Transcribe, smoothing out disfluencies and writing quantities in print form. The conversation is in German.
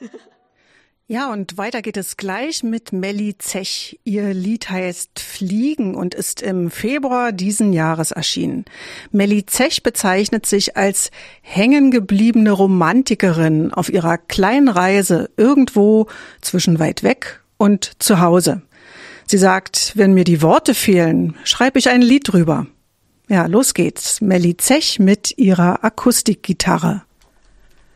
Ja, und weiter geht es gleich mit Melli Zech. Ihr Lied heißt Fliegen und ist im Februar diesen Jahres erschienen. Melli Zech bezeichnet sich als hängengebliebene Romantikerin auf ihrer kleinen Reise irgendwo zwischen weit weg und zu Hause. Sie sagt, wenn mir die Worte fehlen, schreibe ich ein Lied drüber. Ja, los geht's. Melli Zech mit ihrer Akustikgitarre.